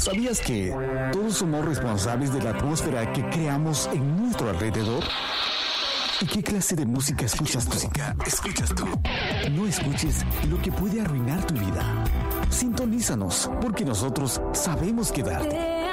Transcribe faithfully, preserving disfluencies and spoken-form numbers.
¿Sabías que todos somos responsables de la atmósfera que creamos en nuestro alrededor? ¿Y qué clase de música escuchas tú? música escuchas tú? No escuches lo que puede arruinar tu vida. Sintonízanos, porque nosotros sabemos quedarte.